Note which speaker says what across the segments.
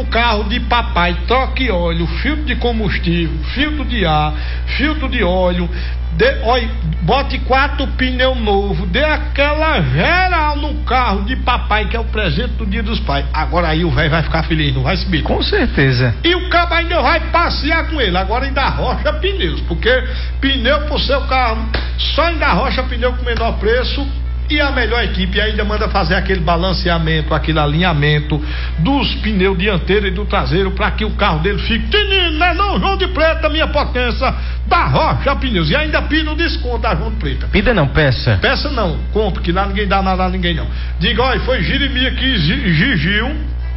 Speaker 1: Carro de papai, troque óleo, filtro de combustível, filtro de ar, filtro de óleo, bote 4 pneus novos, dê aquela geral no carro de papai, que é o presente do Dia dos Pais. Agora aí o velho vai ficar feliz, não vai subir?
Speaker 2: Com certeza.
Speaker 1: E o cabo ainda vai passear com ele, agora ainda rocha pneus, porque pneu pro seu carro, só ainda rocha pneu com menor preço. E a melhor equipe ainda manda fazer aquele balanceamento, aquele alinhamento dos pneus dianteiro e do traseiro, para que o carro dele fique tinindo, né? Não, João de Preta, minha potência, da Rocha Pneus. E ainda pida o desconto da João de Preta.
Speaker 2: Pida não, peça.
Speaker 1: Peça não, compre, que lá ninguém dá nada a ninguém não. Diga, olha, foi Jeremias que exigiu.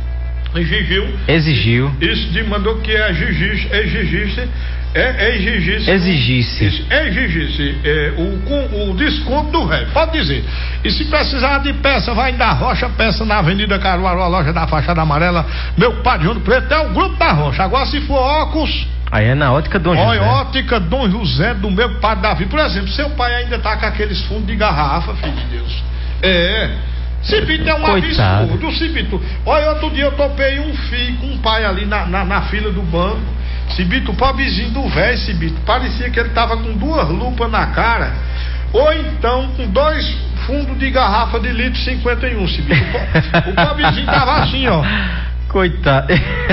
Speaker 1: Isso, mandou que exigisse o desconto do velho, pode dizer. E se precisar de peça, vai da Rocha Peça na Avenida Caruaru, a loja da fachada amarela, meu padre João Preto, é o grupo da Rocha. Agora se for óculos,
Speaker 2: aí é na Ótica Dom José.
Speaker 1: Ótica Dom José do meu padre Davi. Por exemplo, seu pai ainda tá com aqueles fundos de garrafa, filho de Deus. Cibito é um absurdo, Cibito. Olha, outro dia eu topei um filho com um pai ali na fila do banco. Cibito, o pobrezinho do velho, Cibito, parecia que ele tava com 2 lupas na cara, ou então com 2 fundos de garrafa de litro 51, Cibito. O pobrezinho tava assim, ó.
Speaker 2: Coitado.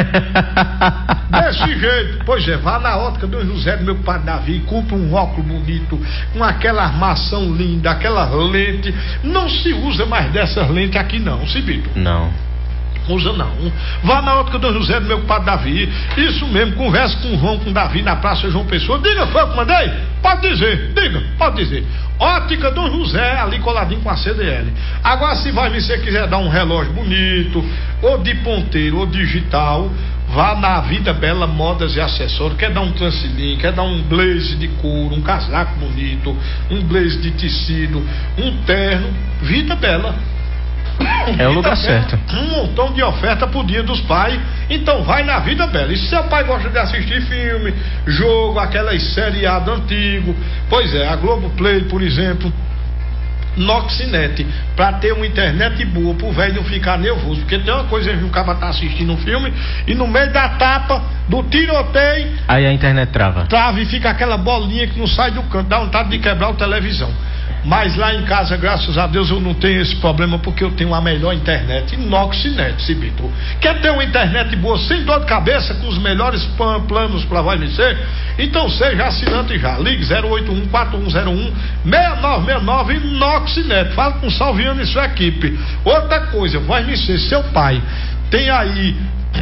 Speaker 1: Desse jeito. Pois é, vá na Ótica do José do meu padre Davi, compra um óculos bonito, com aquela armação linda, aquela lente. Não se usa mais dessas lentes aqui não, Cibito.
Speaker 2: Não
Speaker 1: usa não. Vá na Ótica do José do meu padre Davi. Isso mesmo, converse com o João, com o Davi na Praça João Pessoa. Diga, foi o que mandei? Pode dizer, diga, pode dizer. Ótica do José, ali coladinho com a CDL. Agora, se você quiser dar um relógio bonito, ou de ponteiro, ou digital, vá na Vida Bela Modas e Acessórios. Quer dar um transilim, quer dar um blaze de couro, um casaco bonito, um blaze de tecido, um terno, Vida Bela.
Speaker 2: É o lugar certo.
Speaker 1: Um montão de oferta pro Dia dos Pais. Então vai na Vida Bela. E se seu pai gosta de assistir filme, jogo, aquelas seriadas antigo, pois é, a Globoplay, por exemplo, Noxinet, pra ter uma internet boa pro velho não ficar nervoso, porque tem uma coisa que o cara tá assistindo um filme e no meio da tapa do tiroteio,
Speaker 2: aí a internet trava
Speaker 1: e fica aquela bolinha que não sai do canto, dá vontade de quebrar a televisão. Mas lá em casa, graças a Deus, eu não tenho esse problema, porque eu tenho a melhor internet, Noxinet, Cibito. Quer ter uma internet boa, sem dor de cabeça, com os melhores planos para vai ser? Então seja assinante já. Ligue 081-4101-6969 Noxinet. Fala com o Salviano e sua equipe. Outra coisa, vai me ser seu pai. Tem aí,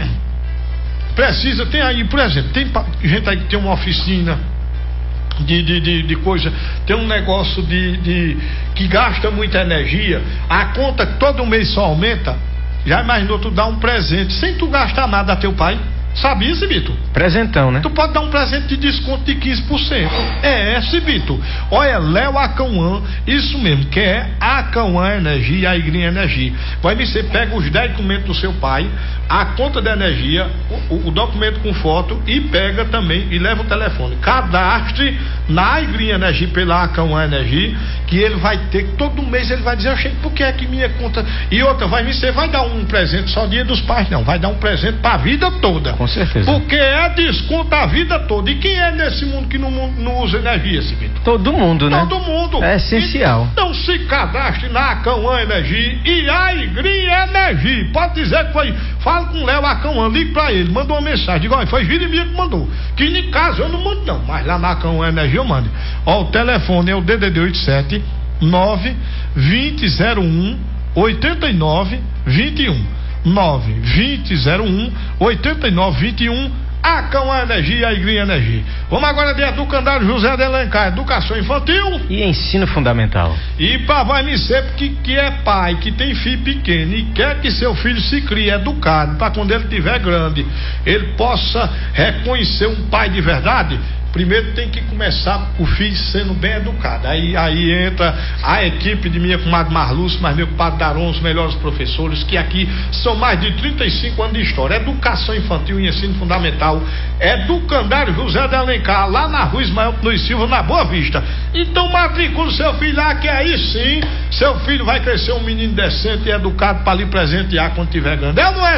Speaker 1: tem aí, por exemplo, tem gente aí que tem uma oficina de coisa, tem um negócio que gasta muita energia, a conta que todo mês só aumenta. Já imaginou tu dar um presente sem tu gastar nada a teu pai? Sabia, Cibito?
Speaker 2: Presentão, né?
Speaker 1: Tu pode dar um presente de desconto de 15%. Cibito. Olha, Léo Acauã, isso mesmo, que é Acauã Energia, a Igrinha Energia. Vai você pega os 10 documentos do seu pai, a conta de energia, o documento com foto, e pega também e leva o telefone. Cadastre na Igrinha Energia pela Acauã Energia, que ele vai ter, todo mês ele vai dizer, por que é que minha conta. E outra, você vai dar um presente só Dia dos Pais, não, vai dar um presente pra vida toda.
Speaker 2: Com certeza.
Speaker 1: Porque é desconto a vida toda. E quem é nesse mundo que não usa energia, Cibito?
Speaker 2: Todo mundo, né?
Speaker 1: Todo mundo.
Speaker 2: É essencial.
Speaker 1: Então se cadastre na Acauã Energia e a Igrinha Energia. Pode dizer que foi. Fala com o Léo Acauã, ligue pra ele, manda uma mensagem. Diga, olha, foi Jeremias que mandou. Que em casa eu não mando, não. Mas lá na Acauã Energia eu mando. Ó, o telefone é o DDD 87 92001 8921. 92001 8921. Acauã Energia, a Igrinha Energia. Vamos agora de Educandário José de Alencar, educação infantil
Speaker 2: e ensino fundamental.
Speaker 1: E para vai me ser que é pai, que tem filho pequeno e quer que seu filho se crie educado, para quando ele estiver grande, ele possa reconhecer um pai de verdade. Primeiro tem que começar o filho sendo bem educado. Aí entra a equipe de minha comadre Marlúcia, mas meu compadre Daron, os melhores professores, que aqui são mais de 35 anos de história. Educação infantil e ensino fundamental. Educandário José de Alencar, lá na Rua Ismael Luiz Silva, na Boa Vista. Então matricule seu filho lá, que aí sim seu filho vai crescer um menino decente e educado para lhe presentear quando tiver grande. É ou não é?